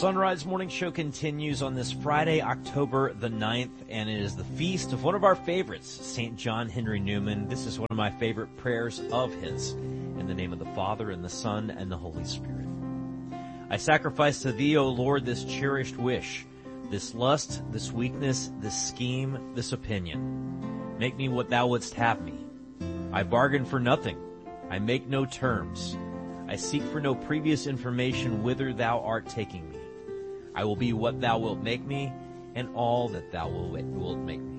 Sunrise Morning Show continues on this Friday, October the 9th, and it is the feast of one of our favorites, St. John Henry Newman. This is one of my favorite prayers of his. In the name of the Father, and the Son, and the Holy Spirit. I sacrifice to thee, O Lord, this cherished wish, this lust, this weakness, this scheme, this opinion. Make me what thou wouldst have me. I bargain for nothing. I make no terms. I seek for no previous information whither thou art taking me. I will be what thou wilt make me, and all that thou wilt make me.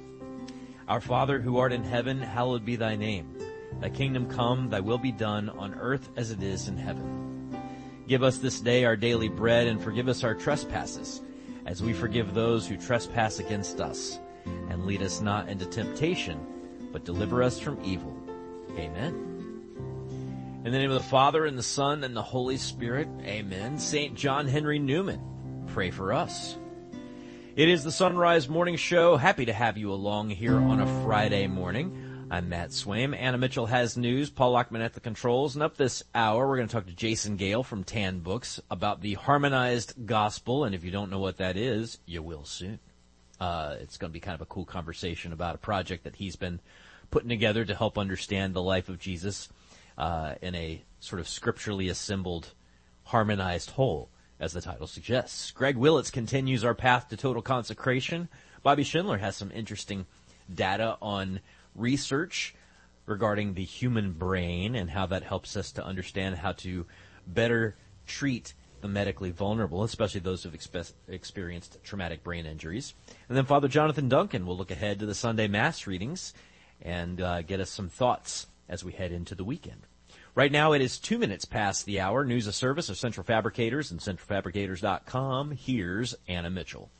Our Father, who art in heaven, hallowed be thy name. Thy kingdom come, thy will be done, on earth as it is in heaven. Give us this day our daily bread, and forgive us our trespasses, as we forgive those who trespass against us. And lead us not into temptation, but deliver us from evil. Amen. In the name of the Father, and the Son, and the Holy Spirit, amen. St. John Henry Newman, pray for us. It is the Sunrise Morning Show. Happy to have you along here on a Friday morning. I'm Matt Swaim. Anna Mitchell has news. Paul Lockman at the controls. And up this hour, we're going to talk to Jason Gale from Tan Books about the Harmonized Gospel. And if you don't know what that is, you will soon. It's going to be kind of a cool conversation about a project that he's been putting together to help understand the life of Jesus in a sort of scripturally assembled, harmonized whole, as the title suggests. Greg Willits continues our path to total consecration. Bobby Schindler has some interesting data on research regarding the human brain and how that helps us to understand how to better treat the medically vulnerable, especially those who've experienced traumatic brain injuries. And then Father Jonathan Duncan will look ahead to the Sunday Mass readings and get us some thoughts as we head into the weekend. Right now it is 2 minutes past the hour. News of service of Central Fabricators and centralfabricators.com. Here's Anna Mitchell.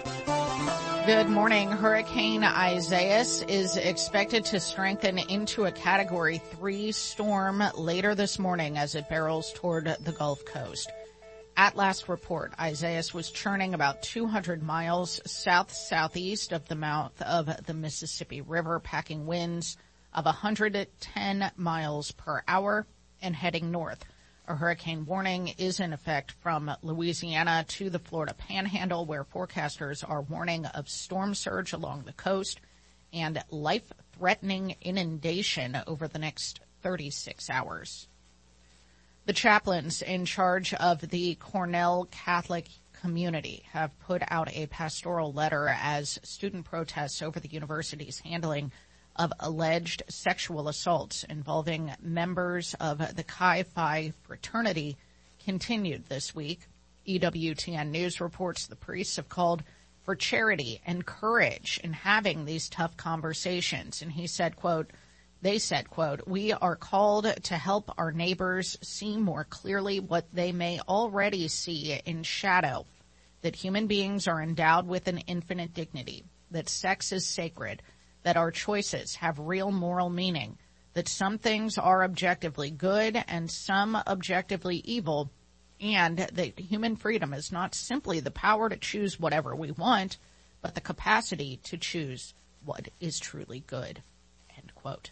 Good morning. Hurricane Isaias is expected to strengthen into a Category 3 storm later this morning as it barrels toward the Gulf Coast. At last report, Isaias was churning about 200 miles south-southeast of the mouth of the Mississippi River, packing winds of 110 miles per hour and heading north. A hurricane warning is in effect from Louisiana to the Florida Panhandle, where forecasters are warning of storm surge along the coast and life-threatening inundation over the next 36 hours. The chaplains in charge of the Cornell Catholic community have put out a pastoral letter as student protests over the university's handling of alleged sexual assaults involving members of the Chi Phi fraternity continued this week. EWTN News reports the priests have called for charity and courage in having these tough conversations. And he said, quote, they said, quote, we are called to help our neighbors see more clearly what they may already see in shadow, that human beings are endowed with an infinite dignity, that sex is sacred, that our choices have real moral meaning, that some things are objectively good and some objectively evil, and that human freedom is not simply the power to choose whatever we want, but the capacity to choose what is truly good. End quote.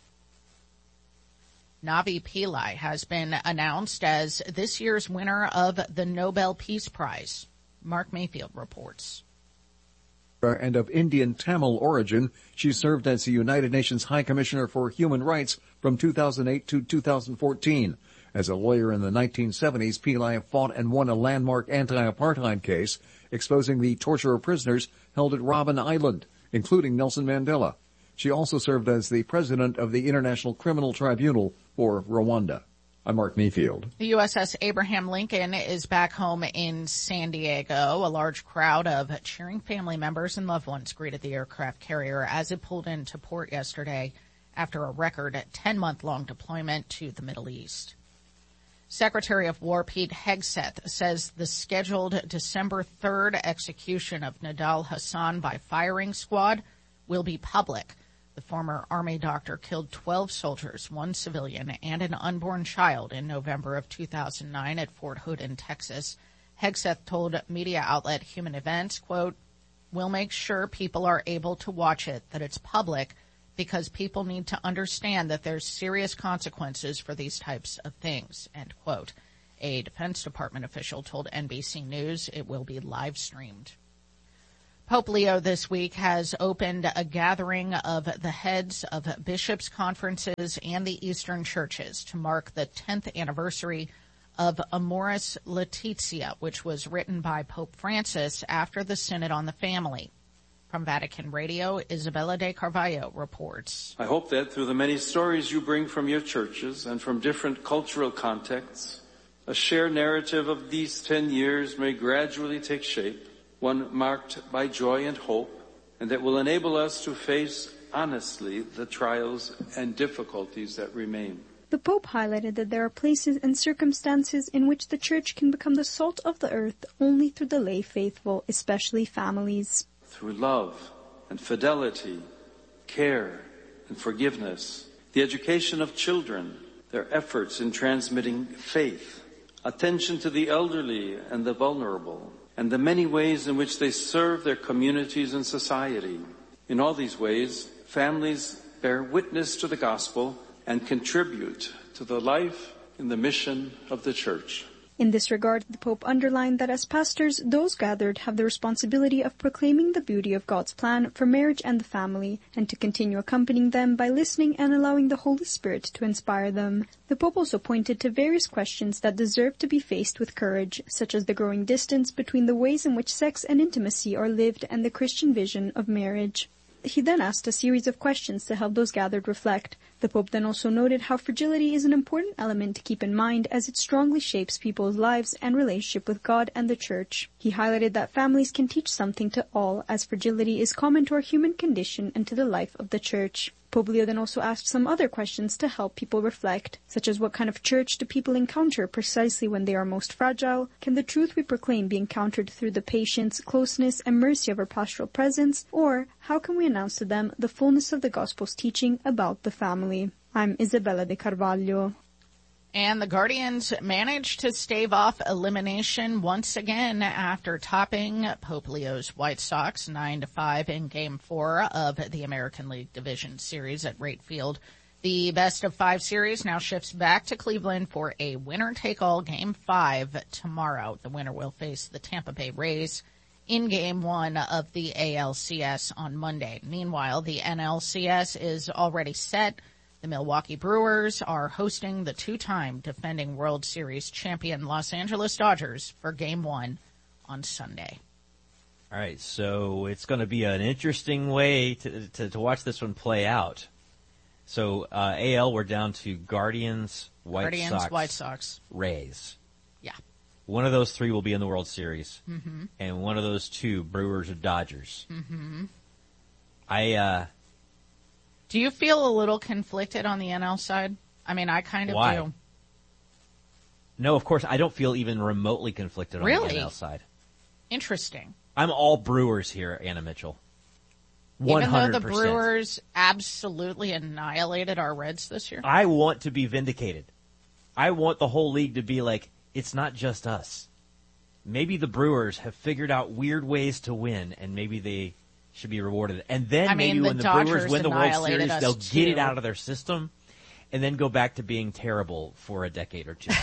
Navi Pillai has been announced as this year's winner of the Nobel Peace Prize. Mark Mayfield reports. And of Indian Tamil origin, she served as the United Nations High Commissioner for Human Rights from 2008 to 2014. As a lawyer in the 1970s, Pillai fought and won a landmark anti-apartheid case exposing the torture of prisoners held at Robben Island, including Nelson Mandela. She also served as the president of the International Criminal Tribunal for Rwanda. I'm Mark Mayfield. The USS Abraham Lincoln is back home in San Diego. A large crowd of cheering family members and loved ones greeted the aircraft carrier as it pulled into port yesterday after a record 10-month-long deployment to the Middle East. Secretary of War Pete Hegseth says the scheduled December 3rd execution of Nidal Hasan by firing squad will be public. The former Army doctor killed 12 soldiers, 1 civilian, and an unborn child in November of 2009 at Fort Hood in Texas. Hegseth told media outlet Human Events, quote, we'll make sure people are able to watch it, that it's public, because people need to understand that there's serious consequences for these types of things, end quote. A Defense Department official told NBC News it will be live streamed. Pope Leo this week has opened a gathering of the heads of bishops' conferences and the Eastern churches to mark the 10th anniversary of Amoris Laetitia, which was written by Pope Francis after the Synod on the Family. From Vatican Radio, Isabella de Carvalho reports. I hope that through the many stories you bring from your churches and from different cultural contexts, a shared narrative of these 10 years may gradually take shape, one marked by joy and hope, and that will enable us to face honestly the trials and difficulties that remain. The Pope highlighted that there are places and circumstances in which the Church can become the salt of the earth only through the lay faithful, especially families. Through love and fidelity, care and forgiveness, the education of children, their efforts in transmitting faith, attention to the elderly and the vulnerable, and the many ways in which they serve their communities and society. In all these ways, families bear witness to the gospel and contribute to the life and the mission of the Church. In this regard, the Pope underlined that as pastors, those gathered have the responsibility of proclaiming the beauty of God's plan for marriage and the family, and to continue accompanying them by listening and allowing the Holy Spirit to inspire them. The Pope also pointed to various questions that deserve to be faced with courage, such as the growing distance between the ways in which sex and intimacy are lived and the Christian vision of marriage. He then asked a series of questions to help those gathered reflect. The Pope then also noted how fragility is an important element to keep in mind as it strongly shapes people's lives and relationship with God and the Church. He highlighted that families can teach something to all, as fragility is common to our human condition and to the life of the Church. Pope Leo then also asked some other questions to help people reflect, such as what kind of church do people encounter precisely when they are most fragile? Can the truth we proclaim be encountered through the patience, closeness, and mercy of our pastoral presence? Or how can we announce to them the fullness of the Gospel's teaching about the family? I'm Isabella de Carvalho. And the Guardians managed to stave off elimination once again after topping Pope Leo's White Sox 9-5 in Game 4 of the American League Division Series at Wright Field. The best-of-5 series now shifts back to Cleveland for a winner-take-all Game 5 tomorrow. The winner will face the Tampa Bay Rays in Game 1 of the ALCS on Monday. Meanwhile, the NLCS is already set. The Milwaukee Brewers are hosting the two-time defending World Series champion Los Angeles Dodgers for Game 1 on Sunday. All right, so it's going to be an interesting way to watch this one play out. So AL, we're down to Guardians, White Sox, Rays. Yeah. One of those three will be in the World Series, Mm-hmm. and one of those two, Brewers or Dodgers. Mm-hmm. Do you feel a little conflicted on the NL side? I mean, I kind of do. No, of course, I don't feel even remotely conflicted on the NL side. Interesting. I'm all Brewers here, Anna Mitchell. 100%. Even though the Brewers absolutely annihilated our Reds this year? I want to be vindicated. I want the whole league to be like, it's not just us. Maybe the Brewers have figured out weird ways to win, and maybe they should be rewarded. And then maybe when the Brewers win the World Series, they'll get it out of their system and then go back to being terrible for a decade or two.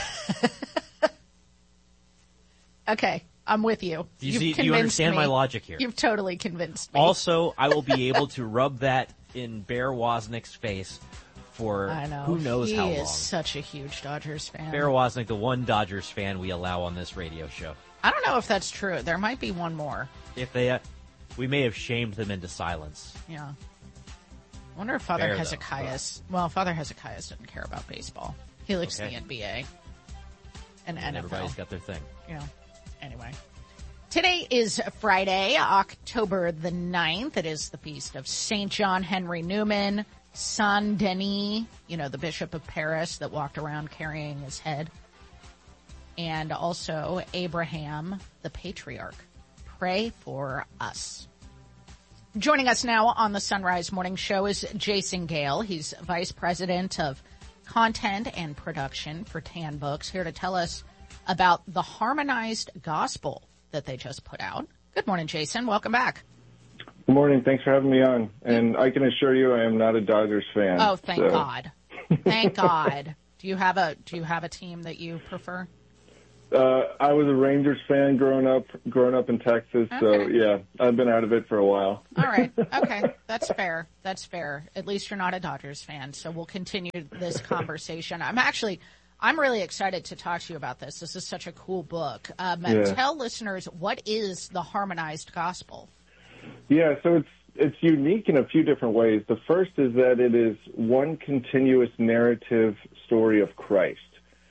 Okay, I'm with you. Do you understand my logic here? You've totally convinced me. Also, I will be able to rub that in Bear Wozniak's face for who knows how long. He is such a huge Dodgers fan. Bear Wozniak, the one Dodgers fan we allow on this radio show. I don't know if that's true. There might be one more. If they... we may have shamed them into silence. Yeah. I wonder if Father Hezekiah... Well, Father Hezekiah doesn't care about baseball. He likes the NBA and NFL. Everybody's got their thing. Yeah. Anyway. Today is Friday, October the 9th. It is the feast of St. John Henry Newman, Saint Denis, the Bishop of Paris that walked around carrying his head, and also Abraham, the Patriarch. Pray for us. Joining us now on the Sunrise Morning Show is Jason Gale. He's Vice President of Content and Production for Tan Books, here to tell us about the Harmonized Gospel that they just put out. Good morning, Jason. Welcome back. Good morning. Thanks for having me on. And I can assure you I am not a Dodgers fan. Oh, thank God. Thank God. Do you have a team that you prefer? I was a Rangers fan growing up in Texas, Okay. so yeah, I've been out of it for a while. All right. Okay. That's fair. That's fair. At least you're not a Dodgers fan, so we'll continue this conversation. I'm really excited to talk to you about this. This is such a cool book. Tell listeners, what is the Harmonized Gospel? Yeah, so it's unique in a few different ways. The first is that it is one continuous narrative story of Christ.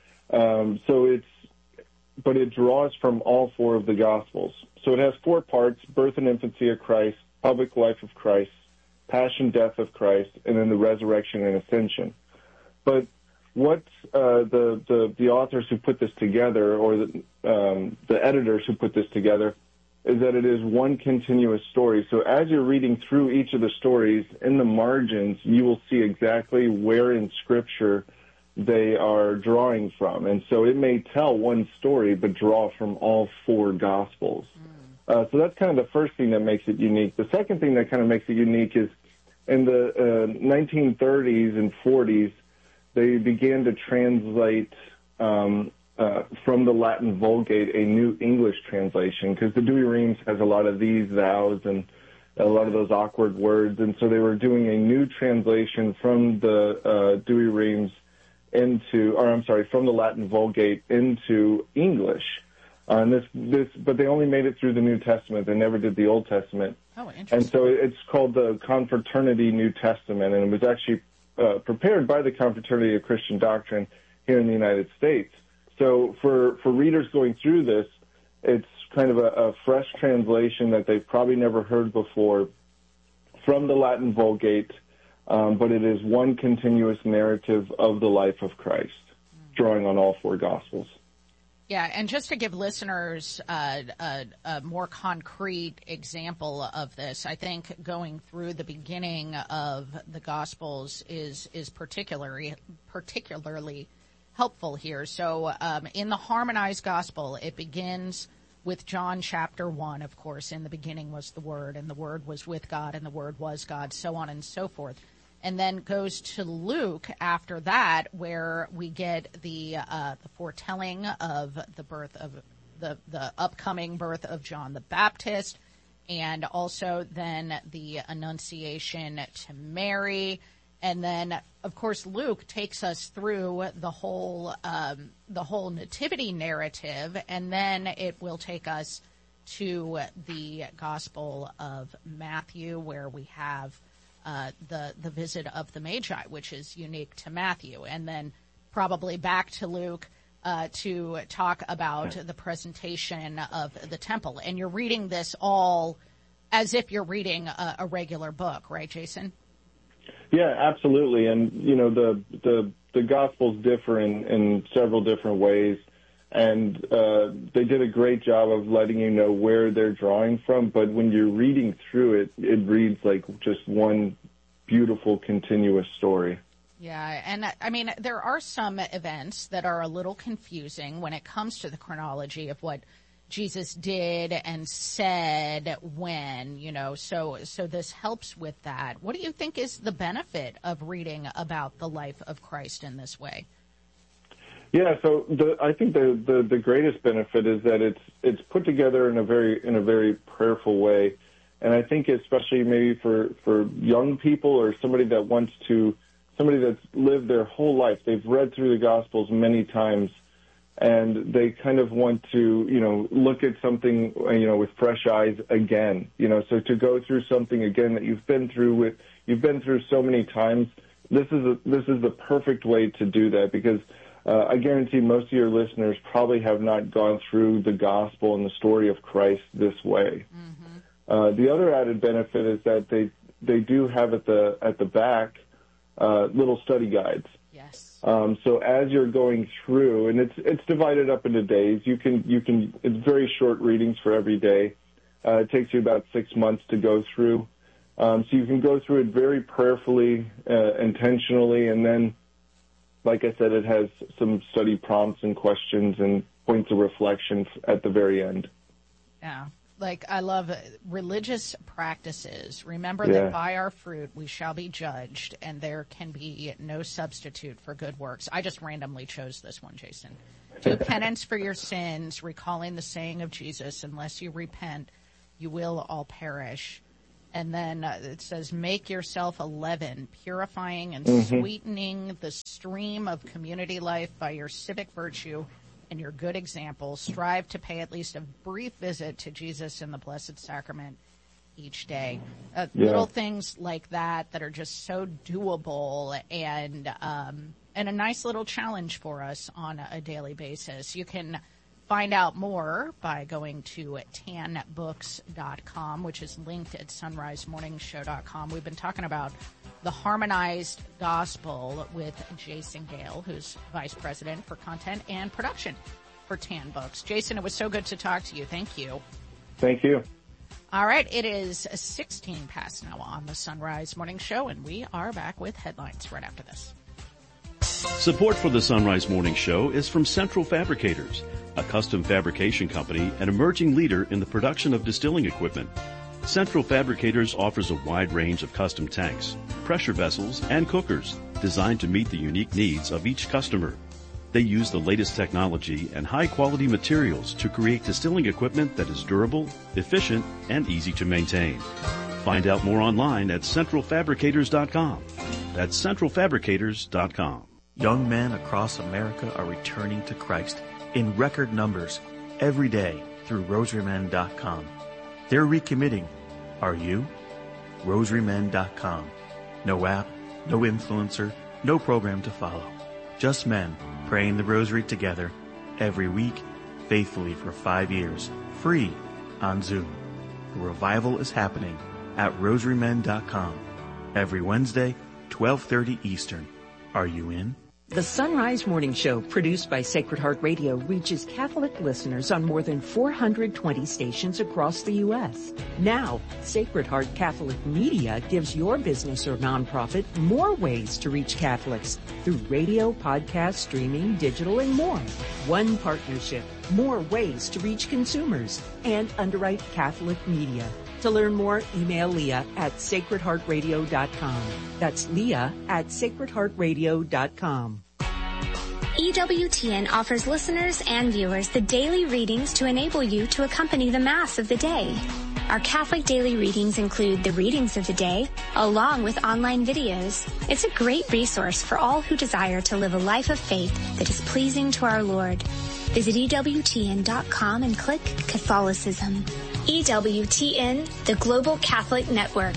But it draws from all four of the Gospels. So it has four parts: birth and infancy of Christ, public life of Christ, passion, death of Christ, and then the resurrection and ascension. But what the authors who put this together, or the editors who put this together, is that it is one continuous story. So as you're reading through each of the stories, in the margins, you will see exactly where in Scripture they are drawing from. And so it may tell one story, but draw from all four Gospels. So that's kind of the first thing that makes it unique. The second thing that kind of makes it unique is in the 1930s and 40s, they began to translate from the Latin Vulgate a New English translation, because the Douay-Rheims has a lot of these, thous, and a lot of those awkward words. And so they were doing a new translation from the Douay-Rheims from the Latin Vulgate into English. But they only made it through the New Testament. They never did the Old Testament. Oh, interesting. And so it's called the Confraternity New Testament, and it was actually prepared by the Confraternity of Christian Doctrine here in the United States. So for readers going through this, it's kind of a fresh translation that they've probably never heard before from the Latin Vulgate, but it is one continuous narrative of the life of Christ, drawing on all four Gospels. Yeah, and just to give listeners a more concrete example of this, I think going through the beginning of the Gospels is particularly helpful here. So in the Harmonized Gospel, it begins with John chapter 1, of course. In the beginning was the Word, and the Word was with God, and the Word was God, so on and so forth. And then goes to Luke after that, where we get the foretelling of the birth of the upcoming birth of John the Baptist, and also then the Annunciation to Mary. And then, of course, Luke takes us through the whole nativity narrative, and then it will take us to the Gospel of Matthew, where we have the visit of the Magi, which is unique to Matthew, and then probably back to Luke to talk about the presentation of the temple. And you're reading this all as if you're reading a regular book, right, Jason? Yeah, absolutely. And the Gospels differ in several different ways, and they did a great job of letting you know where they're drawing from. But when you're reading through it, it reads like just one beautiful, continuous story. Yeah, and I mean, there are some events that are a little confusing when it comes to the chronology of what Jesus did and said when, so this helps with that. What do you think is the benefit of reading about the life of Christ in this way? Yeah, so I think the greatest benefit is that it's put together in a very prayerful way, and I think especially maybe for young people or somebody that's lived their whole life, they've read through the Gospels many times, and they kind of want to look at something with fresh eyes again. So to go through something again that you've been through so many times, this is the perfect way to do that, because I guarantee most of your listeners probably have not gone through the gospel and the story of Christ this way. Mm-hmm. The other added benefit is that they do have at the back little study guides. Yes. So as you're going through, and it's divided up into days. You can it's very short readings for every day. It takes you about 6 months to go through. So you can go through it very prayerfully, intentionally, and then, like I said, it has some study prompts and questions and points of reflection at the very end. Yeah. I love religious practices. Remember that by our fruit we shall be judged, and there can be no substitute for good works. I just randomly chose this one, Jason. Do penance for your sins, recalling the saying of Jesus, unless you repent, you will all perish. And then it says, make yourself a leaven, purifying and sweetening the stream of community life by your civic virtue and your good example. Strive to pay at least a brief visit to Jesus in the Blessed Sacrament each day. Little things like that are just so doable and a nice little challenge for us on a daily basis. You can find out more by going to tanbooks.com, which is linked at sunrisemorningshow.com. We've been talking about the harmonized gospel with Jason Gale, who's vice president for content and production for Tan Books. Jason, it was so good to talk to you. Thank you. Thank you. All right, it is 16 past now on the Sunrise Morning Show, and we are back with headlines right after this. Support for the Sunrise Morning Show is from Central Fabricators, a custom fabrication company and emerging leader in the production of distilling equipment. Central Fabricators offers a wide range of custom tanks, pressure vessels, and cookers designed to meet the unique needs of each customer. They use the latest technology and high-quality materials to create distilling equipment that is durable, efficient, and easy to maintain. Find out more online at centralfabricators.com. That's centralfabricators.com. Young men across America are returning to Christ in record numbers every day through rosarymen.com. They're recommitting. Are you? rosarymen.com. No app, no influencer, no program to follow. Just men praying the rosary together every week, faithfully for 5 years, free on Zoom. The revival is happening at rosarymen.com every Wednesday, 12:30 Eastern. Are you in? The Sunrise Morning Show, produced by Sacred Heart Radio, reaches Catholic listeners on more than 420 stations across the U.S. Now, Sacred Heart Catholic Media gives your business or nonprofit more ways to reach Catholics through radio, podcast, streaming, digital, and more. One partnership, more ways to reach consumers, and underwrite Catholic media. To learn more, email Leah at sacredheartradio.com. That's Leah at sacredheartradio.com. EWTN offers listeners and viewers the daily readings to enable you to accompany the Mass of the day. Our Catholic daily readings include the readings of the day, along with online videos. It's a great resource for all who desire to live a life of faith that is pleasing to our Lord. Visit EWTN.com and click Catholicism. EWTN, the Global Catholic Network.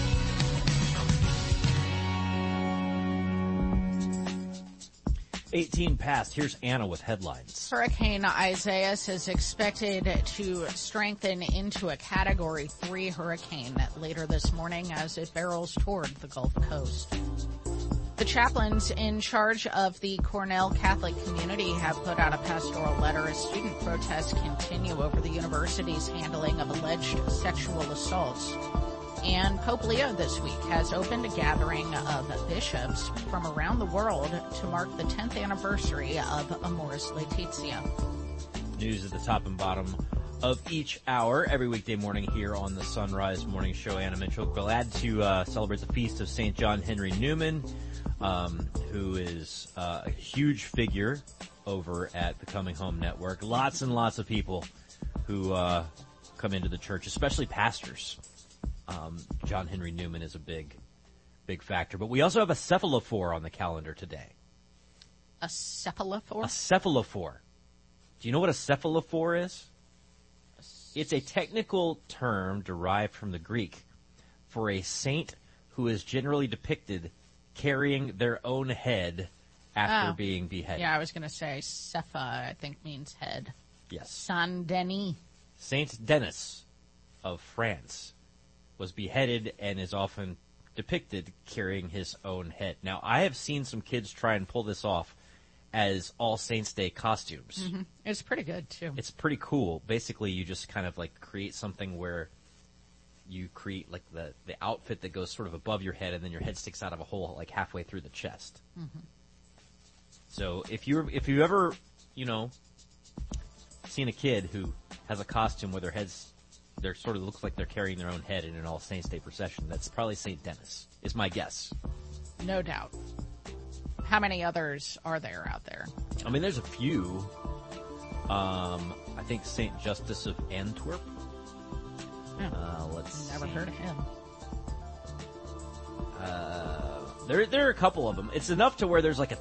$18 past. Here's Anna with headlines. Hurricane Isaias is expected to strengthen into a Category 3 hurricane later this morning as it barrels toward the Gulf Coast. The chaplains in charge of the Cornell Catholic community have put out a pastoral letter as student protests continue over the university's handling of alleged sexual assaults. And Pope Leo this week has opened a gathering of bishops from around the world to mark the 10th anniversary of Amoris Laetitia. News at the top and bottom of each hour every weekday morning here on the Sunrise Morning Show. Anna Mitchell, glad to celebrate the feast of St. John Henry Newman, who is a huge figure over at the Coming Home Network. Lots and lots of people who come into the church, especially pastors. John Henry Newman is a big factor. But we also have a cephalophore on the calendar today. A cephalophore? A cephalophore. Do you know what a cephalophore is? It's a technical term derived from the Greek for a saint who is generally depicted carrying their own head after being beheaded. Yeah, I was going to say cepha, I think, means head. Yes. Saint Denis. Saint Denis of France was beheaded and is often depicted carrying his own head. Now, I have seen some kids try and pull this off as All Saints Day costumes. Mm-hmm. It's pretty good, too. It's pretty cool. Basically, you just kind of like create something where you create like the outfit that goes sort of above your head and then your head sticks out of a hole like halfway through the chest. Mm-hmm. So if you've ever, seen a kid who has a costume where they're sort of looks like they're carrying their own head in an All Saints Day procession, that's probably St. Denis, is my guess. No doubt. How many others are there out there? I mean, there's a few. I think St. Justus of Antwerp. Let's Never see. heard of him. There are a couple of them. It's enough to where there's like a